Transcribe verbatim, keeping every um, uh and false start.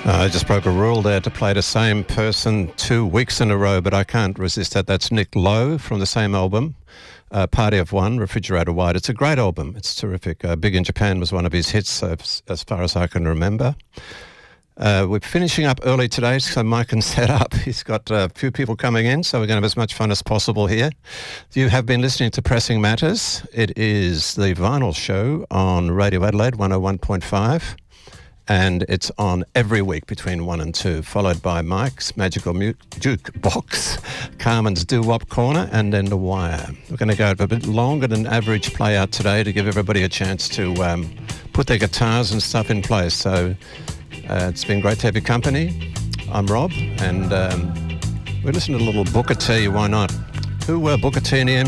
I just broke a rule there to play the same person two weeks in a row, but I can't resist that. That's Nick Lowe from the same album, uh, Party of One, Refrigerator White. It's a great album. It's terrific. Uh, Big in Japan was one of his hits, uh, as far as I can remember. Uh, we're finishing up early today, so Mike can set up. He's got a few people coming in, so we're going to have as much fun as possible here. You have been listening to Pressing Matters. It is the Vinyl Show on Radio Adelaide one oh one point five. And it's on every week between one and two, followed by Mike's Magical Mute Jukebox, Carmen's Doo-Wop Corner, and then The Wire. We're going to go a bit longer than average play out today to give everybody a chance to um, put their guitars and stuff in place. So uh, it's been great to have your company. I'm Rob, and um, we listened to a little Booker T, why not? Who were Booker T and the